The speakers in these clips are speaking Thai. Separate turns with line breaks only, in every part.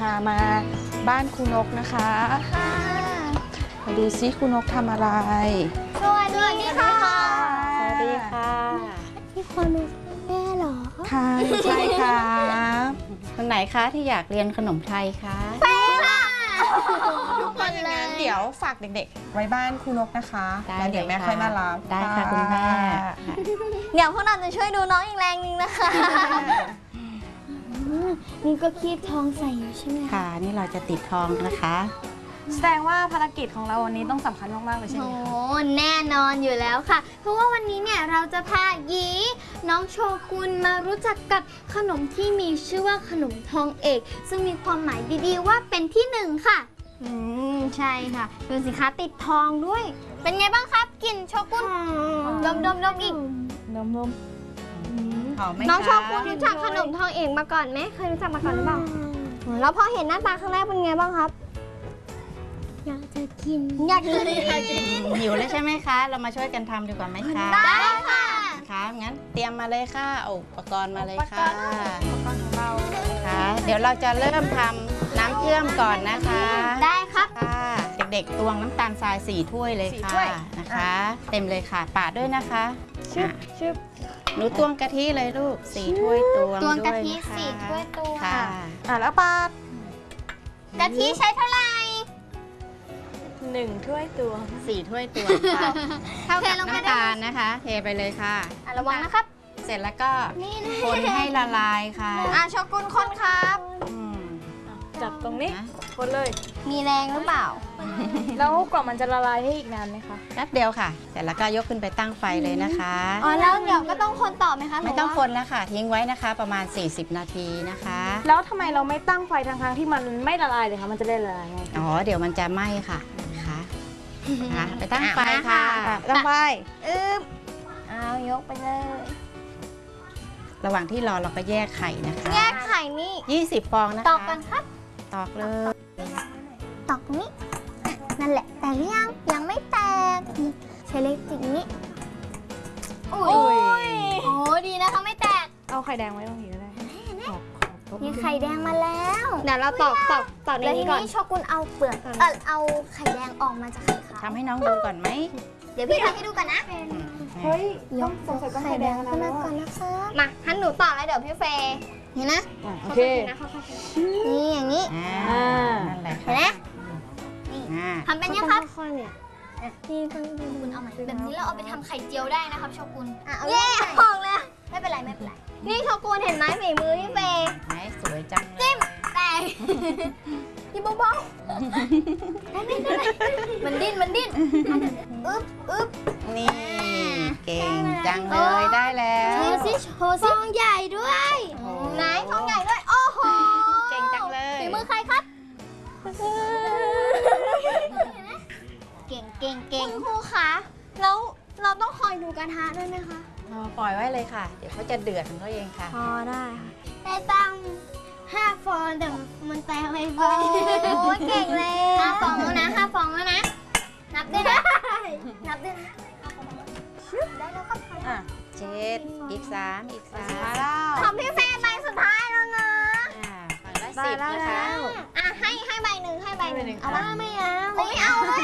ามาบ้านครูนกนะคะมาดูซิครูนกทำอะไร
สวัสดีค่ะ
สวัสดีค่ะ
พี่คนนกแม่เหรอ
ค่ะใช่ค่ะ
คนไหนคะที่อยากเรียนขนมไทยคะ
แม่ค่ะ
ทุกคนเลยเดี๋ยวฝากเด็กๆไว้บ้านครูนกนะคะแล้วเดี๋ยวแม่ค่อยมารับ
ได้ค่ะคุณแม่
เดี๋ยวพวกเราจะช่วยดูน้องอีกแรงนึงนะคะนี่ก็คีบทองใส่อยู่ใช่ไหม
ค่ะนี่เราจะติดทองนะคะ
แสดงว่าภารกิจของเราวันนี้ต้องสำคัญมากๆเลยใช่ไหมคะ
โอ้แน่นอนอยู่แล้วค่ะเพราะว่าวันนี้เนี่ยเราจะพาหยีน้องโชกุนมารู้จักกับขนมที่มีชื่อว่าขนมทองเอกซึ่งมีความหมายดีๆว่าเป็นที่1ค่ะใช่ค่ะดูสิคะติดทองด้วยเป็นไงบ้างครับกลิ่นโชกุนดมอีก
นม
น้องโชกุนรู้จักขนมทองเอกมาก่อนไหมเคยรู้จักมาก่อนหรือเปล่าแล้วพอเห็นหน้าตาครั้งแรกเป็นไงบ้างครับอยากจะกิน
หิวแล้วใช่ไหมคะเรามาช่วยกันทำดีกว่าไหมคะ
ได้ค่ะ
ค่ะงั้นเตรียมมาเลยค่ะเอาอุปกรณ์มาเลยค่ะ
อุปกรณ์ของเรา
ค่ะเดี๋ยวเราจะเริ่มทำน้ำเชื่อมก่อนนะคะ
ได้ครับ
ค่ะเด็กๆตวงน้ำตาลทราย4 ถ้วยเลยค่ะนะคะเต็มเลยค่ะปาดด้วยนะคะ
ชึบ
หนูตวงกะทิเลยลูก4 ถ้วยตวง
กะทิ4 ถ้วยตวง
ค่ะ
แล้วปาด
กะทิใช้เท่าไหร่
1 ถ้วยตวง
4 ถ้วยตวงค่ะเท่ากับน้ำตาลนะคะเทไปเลยค่ะ
ระวังนะครับ
เสร็จแล้วก็คนให้ละลายค่ะ
โชกุนคนครับ
จับตรงนี้คนเลย
มีแรงหรือเปล่า
แล้วกว่ามันจะละลายให้อีกนานไหมคะ
แป๊บเดียวค่ะเสร็จแล้วก็ยกขึ้นไปตั้งไฟเลยนะคะ
แล้วเดี๋ยวก็ต้องคนต่อไหมคะ
ไม่ต้องคนแล้วค่ะทิ้งไว้นะคะประมาณ40 นาทีนะคะ
แล้วทำไมเราไม่ตั้งไฟทางที่มันไม่ละลายเลยคะมันจะได้ละลายไง
เดี๋ยวมันจะไหม้ค่ะไปตั้งไฟค่ะ
ตั้งไฟ
เอายกไปเลย
ระหว่างที่รอเราก็แยกไข่นะคะ
แยกไข่นี่
20 ฟองนะคะ
ตอกกันครับ
ตอกเลย
ตอกนี้นั่นแหละแต่ยังไม่แตกใช้เล็กจิกนี้โอ้ดีนะคะไม่แตก
เอาไข่แดงไว้ตรงนี้ก็ได้
มีไข่แดงมาแล้วเดี๋ยวเราตอกในนี้ก่อนโชกุนเอาเปลือกเอาไข่แดงออกมาจากไข่ขาว
ทำให้น้องดูก่อนไหม
เดี๋ยวพี่ทำให้ดูก่อนนะ
เฮ้ย
ยกไข่แดงขึ้นมาก่อนนะคะมาหั่นหนูตอกแล้วเดี๋ยวพี่เฟย์เห็นนะ
โอเค
นี่อย่างนี้
นั่นแหละ
เห็นไหมทำเป็นยังครับนี่คุณเอาใหม่แบบนี้เราเอาไปทำไข่เจียวได้นะครับโชกุนเย้ออกเลยไม่เป็นไรนี่โชกุนเห็นไหมฝีมือพี่เฟย์
สวยจังเลย
จิ้มแต่ยิ้มเบาๆได้มันดิ้นอึ๊บ
นี่เก่งจังเลยได้แล้ว
โชว์ซองใหญ่ด้วยไหนซองใหญ่ด้วยโอ้โห
เก่งจังเลย
ฝีมือใครครับเก่งครูคะแล้วเราต้องคอยดูกระทะด้วยไหมคะ
ปล่อยไว้เลยค่ะเดี๋ยวเขาจะเดือดของเขาเองค่ะ
ได้ค่ะได้ตั้ง5 ฟองแต่มันแตกไปโอ้เก่งเลย5 ฟองแล้วนะ5 ฟองแล้วนะนับด้วยนะได้แล้วครับ
7อีก3
ทำพี่เฟย์ใบสุดท้ายแล้วนะ
ฝั่งละ10นะคะ
ให้ใบหนึ่งเอาว่าไม่เอาเลย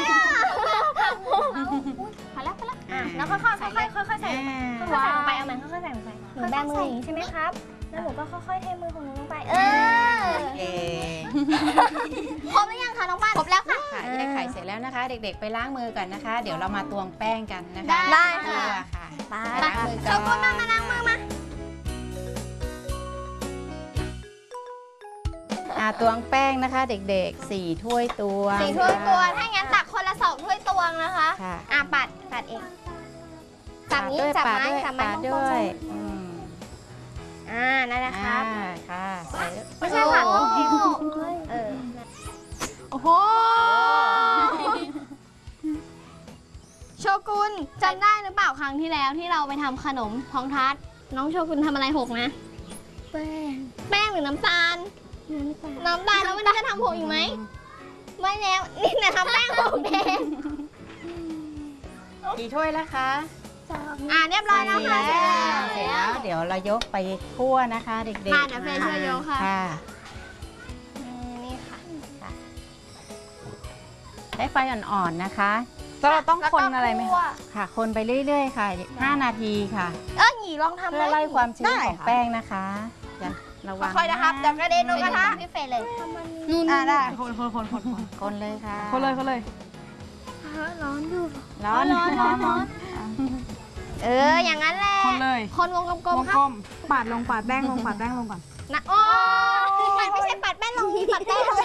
พอแล้วแล้วค่อยใส่ลงไปเอามันค่อยๆใส่ลงไปหนูแบมืออย่างนี้ใช่ไหมครับแล้วหนูก็ค่อยๆเทมือของหนูลงไปครบหรือยังคะน้องป้าครบแล้วค่ะ
ได้ไข่เสร็จแล้วนะคะเด็กๆไปล้างมือกันนะคะเดี๋ยวเรามาตวงแป้งกันนะคะ
ได้ค่ะ
ล้างมือก่อน
โชกุนมาล้างมือมา
ตวงแป้งนะคะเด็กๆ4 ถ้วยตวง
4 ถ้วยตวงถ้างั้นตักคนละ2 ถ้วยตวงนะคะปัดเองจับนี้จับไม้
ด้วย
นั่นแหละครับ
ค่ะใส่
ไม่ใช่ค่ะโอ้โหโชกุนจำได้หรือเปล่าครั้งที่แล้วที่เราไปทำขนมทองทัดน้องโชกุนทำอะไรหกนะแป้งหรือน้ำตาลแล้ววันนี้จะทำหกอีกไหมไม่แล้วนี่นะทำแป้งหกเอง
กี่ถ้วยแล้วคะ
เรียบร้อยแล้วค่ะ
เสร็จแล้วเดี๋ยวเรายกไปคั่วนะคะเด็กๆ
เดี๋ยวเฟย์ช่วยยกค่ะ
นใช้ไฟอ่อนๆนะคะ
แล้วเราต้องคนอะไรไหมคะ
ค่ะ คนไปเรื่อยๆค่ะ 5 นาทีค่ะ
หยีลองทำ
เพื่อไล่ความชื้น
ได้
ของ
ค่ะ
แป้งนะคะอย่าระวัง
ค่อยๆนะครับเดี๋ยวกระเด็นลงกระทะพี่เฟย์เลยนู่น
ได้
คนเลยค่ะ
คนเลย
ร้อนอยู่
ร้อน
ร้อน อย่างนั้นแหละ
คนเลย
คนวงกลมๆครับ
กลมๆปาดลงปาดแป้งลงปาดแป้งลงก่อน
นะโอ้ปัดไม่ใช่ปัดแป้งลงปัดแป้งลง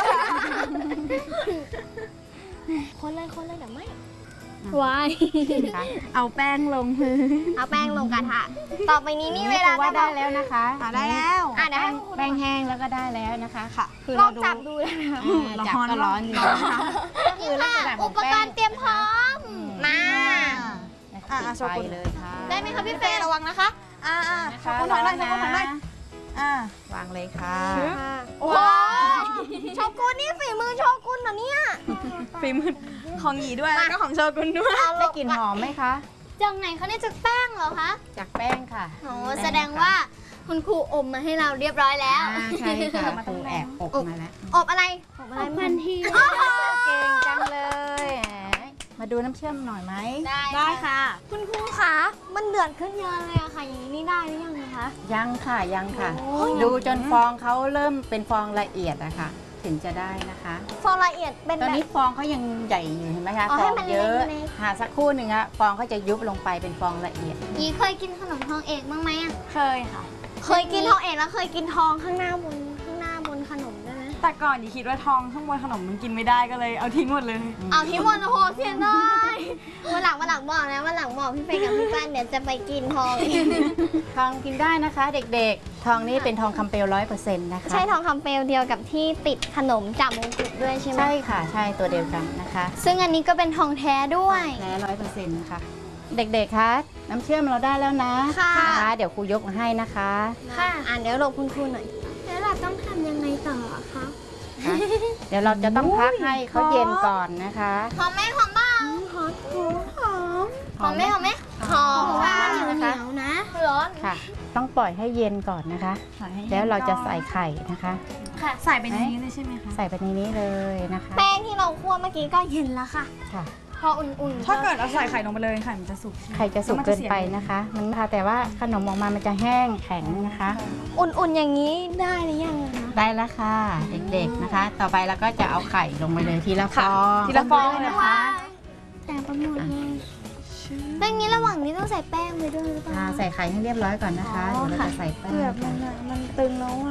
คนเลยเดี๋ยวไม่วาย
ค่ะ
เอาแป้งลง
เอาแป้งลงกระทะต่อไปนี้นี่เวลา
ว่าได้แล้วนะคะ
ได้แล้ว
เดี๋ยวให้
แป้งแห้งแล้วก็ได้แล้วนะคะ
ค่ะ
คือ
ล
เรา
อง
ดู
จับดูได้ไหมคะ
จับก็ร้อนอยู่นะคะ
นี่ค่ะอุปกรณ์เตรียมพร้อมมา
ปิดไฟเลยค่ะ
ได้ไหมคะพี่เฟย์
ระวังนะคะโชกุนถอยหน่อยโชกุนถอยหน่อยว
างเลยค่ะ
โอ้โชกุนนี่ฝีมือโชกุนเหรอเนี่ย
ฝีมือของหยีด้วยแล้วก็ของโชกุนด้วย
ได้กลิ่นหอมไหมคะ
จากไหนคะเนี่ยจากแป้งเหรอคะ
จากแป้งค่ะ
โอ้แสดงว่าคุณครูอมมาให้เราเรียบร้อยแล้ว
ใช่ค่ะครูแอบอบมาแล้ว
อบอะไรมันที
เก่งจังเลยมาดูน้ำเชื่อมหน่อยไหม
ได้ค่ะ คุณครูคะมันเดือดขึ้นเยอะเลยอะค่ะอย่างนี้ได้หรือยังคะ
ยังค่ะยังค่ะ
โอ้ย
ดูจนฟองเขาเริ่มเป็นฟองละเอียดอะค่ะ ถึงจะได้นะคะ
ฟองละเอียดเป็น
ตอน
แบบ
นี้ฟองเขายังใหญ่อยู่เห็นไหมคะ
อ๋อ
ฟ
ให้
อง
มัน
เยอะ
เล็กๆ
หาสักครู่หนึ่งอะฟองเขาจะยุบลงไปเป็นฟองละเอียด
ยีเคยกินขนมทองเอกบ้างไหมอะ
เคยค่ะ
เคยกินทองเอกแล้วเคยกินทองข้างหน้าบนขนมได้ไหม
แต่ก่อนหยีคิดว่าทองข้างบนขนมมันกินไม่ได้ก็เลยเอาทิ้งหมดเลย
เอาที่วันโอ้โหเสียดายวันหลังบอกนะวันหลังบอกพี่เฟย์กับพี่ป้านเดี๋ยวจะไปกินทองเอง
ทองกินได้นะคะ เด็กๆ ทองนี้เป็นทองคำเปลว100%นะคะ
ใช่ทองคำเปลวเดียวกับที่ติดขนมจากมงกุฎด้วยใช่ไหม
ใช่ค่ะใช่ตัวเดียวกันนะคะ
ซึ่งอันนี้ก็เป็นทองแท้ด้วย
แท้100%ค่ะ เด็กๆ คะน้ำเชื่อมเราได้แล้วนะ
ค่ะ
นะคะเดี๋ยวครูยกมาให้นะคะ
ค่ะเดี๋ยวหลบคุณครูหน่อย แล้วเราต้องทำยังไงต่อคะ
เดี๋ยวเราจะต้องพักให้เขาเย็นก่อนนะคะ
หอมไหมหอมบ้างหอมหอมไหมหอมค่ะมันเหนียวนะร้อน
ค่ะ ต้องปล่อยให้เย็นก่อนนะคะ แล้วเราจะใส่ไข่นะคะ
ค่ะ
ใส่ไปในนี้เลยใช่ไหมคะ
ใส่ไปในนี้เลยนะคะ
แป้งที่เราคั่วเมื่อกี้ก็เย็นแล้วค่ะ
ค่ะ
พออุ่นๆ
ถ้าเกิดเราใส่ไข่ลงไปเลยไข่มันจะสุกใช่ไหม
ไข่จะสุกเกินไปนะคะ มันค่ะแต่ว่าขนมออกมามันจะแห้งแข็งนะคะ
อุ่นๆอย่างนี้ได้หรือยังคะ
ได้แล้วค่ะ เด็กๆนะคะ ต่อไปเราก็จะเอาไข่ลงไปเลยทีละฟอง
ทีละฟองเลย
นะ
นะคะ
คะ
แต่งไปหมดเลยแล้วอย่างนี้ระหว่างนี้ต้องใส่แป้งไปด้วยหรือเปล่า
ใส่ไข่ให้เรียบร้อยก่อนนะคะ
อ๋อ
เดี๋ยวเรา
ค่ะ
จะใส่แป้ง
เปลือกมันตึงแล้วอ่ะ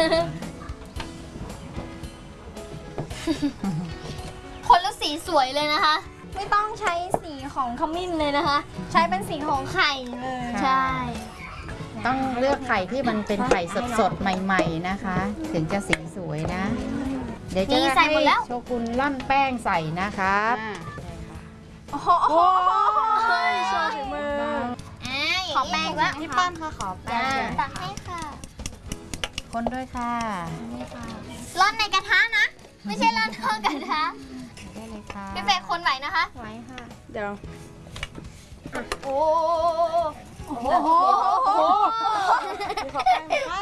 คนละสีสวยเลยนะคะ ไม่ต้องใช้สีของขมิ้นเลยนะคะ ใช้เป็นสีของไข่เลย ใช่
ต้องเลือกไข่ที่มันเป็นไข่สดๆใหม่ ๆนะคะ ถึงจะสีสวยนะ เดี๋ยวจะ
นี่ใส่หมดแล้ว
โชกุนร่อนแป้งใส่นะครับ
โอ้โห
โอ้ยโชว์ฝีมือ
ขอแป้งแล้ว
พี่ป้านค่ะขอแป้ง
ตักให้ค่ะ
คนด้วยค่ะ
ร่อนในกระทะนะ ไม่ใช่ร่อนนอกกระทะ
ได้เลยค่ะ
พี่เฟย์คนไหวนะคะ
ไว้ค่ะ
เดี๋ยว
โอ้โห
ขอแป้งครับ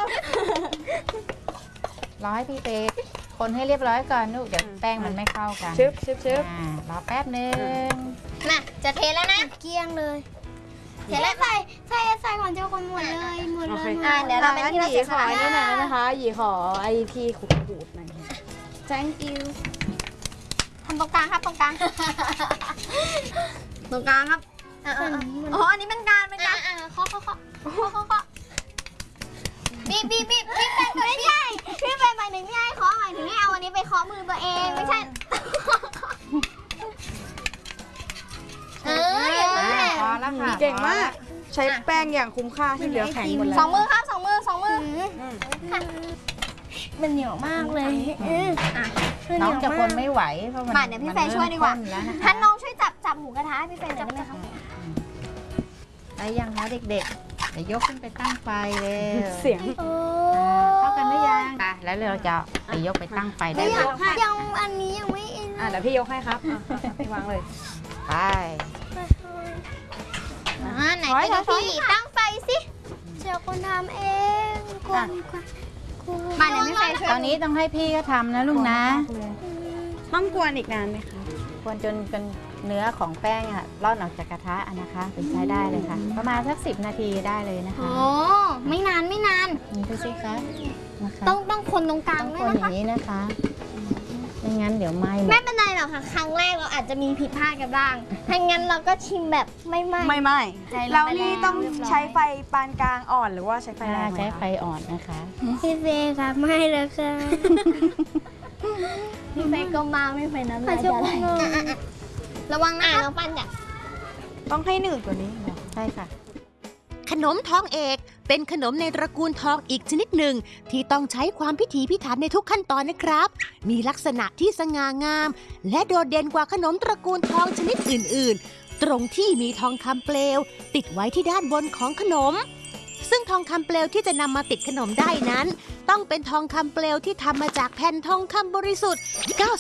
รอให้พี่เตคนให้เรียบร้อยก่อนลูกเดี๋ยวแป้งมันไม่เข้ากัน
ชึบ
รอแป๊บนึง
น่ะจะเทแล้วนะ เกลี้ยงเลยเทแล้วใส่ก่อนเจ้าคนหมดเลยหมดเลยเดี๋ยวเราเป็นที่เรา
หยี
จะ
ขอนี่หน่อยได้ไหมคะหยีขอไอทีขูดหน่อย
thank you ทำตรงกลางครับตรงกลางตรงกลางครับอ๋ออันนี้เป็นการเคาะบีบเป็นไม่ใช่พี่เป็นหมายถึงไม่ให้เคาะหมายถึงให้เอาอันนี้ไปเคาะมือตัวเองไม่ใช่อย่างนั้นแหละ
พอแล้วค่ะ
เก่งมาก ใช้แป้งอย่างคุ้มค่าที่เหลือแข็งหมดแล้ว
สองมือครับสองมือค่ะมันเหนียวมากเลย
น้องจะคนไม่ไหวเพราะมัน
มาเดี๋ยวพี่เฟย์ช่วยดีกว่า
มันเริ่มข้นแล้วนะคะ
ท่านน้องช่วยจับหมูกระทะให้พี่เฟย์หน่อยได้ไหมคะ
ได้ยังคะเด็กๆเดี๋ยวยกขึ้นไปตั้งไฟเลย
เสียง
เข้ากันหรือยังแล้วเราจะไปยกไปตั้งไฟได้
ไม่
เล
อย ยากยังอันนี้ยังไม่อิน
เดี๋ยวพี่ยกให้ครับพี่วางเลย
ไป
ไหนจะดูพี่ตั้งไฟสิเจ้าคนทำเองมาเดี๋ยวพี่เฟย์ช่วย
ตอนนี้ต้องให้พี่ก็ทำนะลูกนะ
ต้องกวนอีกนานไหมคะ
คนจนเนื้อของแป้งอะร่อนออกจากกระทะอะนะคะถึงใช้ได้เลยค่ะ ประมาณสัก10 นาทีได้เลยนะคะ
โอ้ไม่นานไม่นาน
นี่ดูสิคะนะคะ
ต้องคนตรงกลาง
ต้อง
ด้
ค
วย
น
นะ
อ
คะ
ย่างนี้นะคะไม่งั้นเดี๋ยวไหม้หม
ไม่
ด
เป็นไรหรอกค่ะครั้งแรกเราอาจจะมีผิดพลาดกันบ้างถ้างั้นเราก็ชิมแบบไม่ไหม้
ไม่
ใจลงไป
แล้วนี่ต้อง
เรียบร้อย
ใช้ไฟปานกลางอ่อนหรือว่าใช้ไฟแรงไหม
ใช้
คะ
ไฟอ่อนนะคะ
พี่เฟย์ครับไม่แล้วค่ะพี่เฟย์ก็มาไม่ไปน้ำลายจะไหลระวังนะน้องปันจ้ะ
ต้องให้หนืดกว่านี้เหรอ
ใช่ค่ะ
ขนมทองเอกเป็นขนมในตระกูลทองอีกชนิดหนึ่งที่ต้องใช้ความพิถีพิถันในทุกขั้นตอนนะครับ มีลักษณะที่สง่างาม และโดดเด่นกว่าขนมตระกูลทองชนิดอื่นๆ ตรงที่มีทองคำเปลวติดไว้ที่ด้านบนของขนม ซึ่งทองคำเปลวที่จะนำมาติดขนมได้นั้น ต้องเป็นทองคำเปลวที่ทำมาจากแผ่นทองคำบริสุทธิ์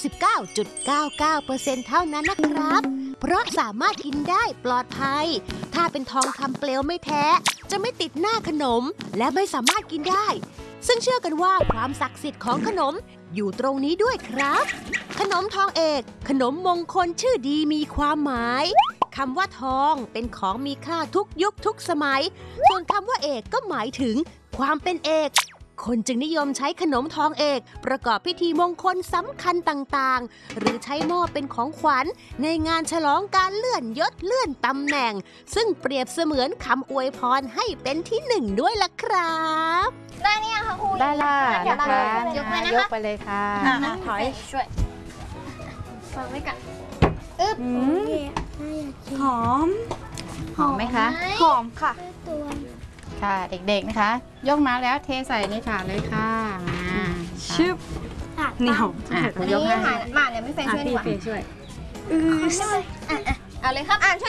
99.99% เท่านั้นนะครับ เพราะสามารถกินได้ปลอดภัย ถ้าเป็นทองคำเปลวไม่แท้ จะไม่ติดหน้าขนมและไม่สามารถกินได้ ซึ่งเชื่อกันว่าความศักดิ์สิทธิ์ของขนมอยู่ตรงนี้ด้วยครับ ขนมทองเอกขนมมงคลชื่อดีมีความหมายคำว่าทองเป็นของมีค่าทุกยุคทุกสมัย ส่วนคำว่าเอกก็หมายถึงความเป็นเอก คนจึงนิยมใช้ขนมทองเอกประกอบพิธีมงคลสำคัญต่างๆ หรือใช้มอบเป็นของขวัญในงานฉลองการเลื่อนยศเลื่อนตำแหน่ง ซึ่งเปรียบเสมือนคำอวยพรให้เป็นที่หนึ่งด้วยล่ะครับ
ได้เนี่ยค่ะครู
ได้ละ
เดี๋ยว
นะ
เรา
คะ
ยกไปนะ
ย
คะ
กไปเลยค่ะ
ถอย
ช่วยฟังไว้ก่อนอึ๊บ
อืม หอม
หอมไหมคะ
หอมค่ะ
ตัว
ค่ะเด็กๆนะคะ ยกมาแล้วเทใส่ในถาดเลยค่ะมาค่ะ
ชึบ เหนียว
อ่ะครู
อัน
ย
นี้
กให้
มาเดี๋ยวไม่เฟย์ช่วยดีกว่า
ช่วย
เอาเลยครับ
ช่วย